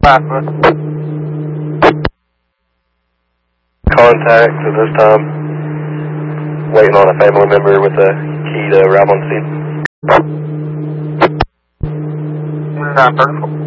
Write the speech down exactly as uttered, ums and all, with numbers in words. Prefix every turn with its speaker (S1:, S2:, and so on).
S1: Contact at this time. Waiting on a family member with a key to arrive on scene.
S2: nine thirty-four.